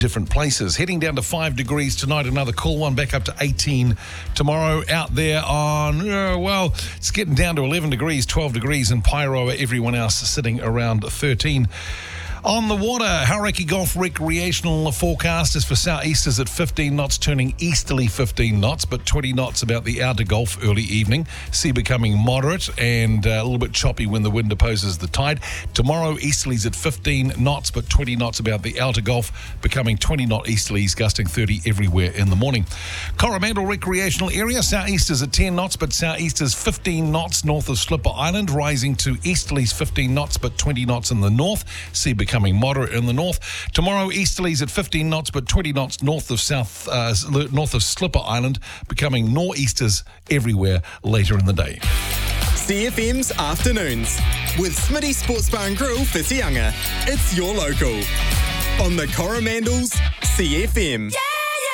different places. Heading down to 5 degrees tonight, another cool one, back up to 18 tomorrow. Out there on, it's getting down to 11 degrees, 12 degrees in Pairoa, everyone else sitting around 13. On the water, Hauraki Golf recreational forecast is for southeasters at 15 knots, turning easterly 15 knots, but 20 knots about the outer Gulf early evening. Sea becoming moderate and a little bit choppy when the wind opposes the tide. Tomorrow, easterlies at 15 knots, but 20 knots about the outer Gulf, becoming 20 knot easterlies, gusting 30 everywhere in the morning. Coromandel recreational area, southeasters at 10 knots, but southeasters 15 knots north of Slipper Island, rising to easterlies 15 knots, but 20 knots in the north. Sea becoming moderate in the north. Tomorrow, easterlies at 15 knots, but 20 knots north of Slipper Island, becoming nor'easters everywhere later in the day. CFM's Afternoons with Smitty Sports Bar and Grill for Te Anga. It's your local on the Coromandel's CFM. Yeah!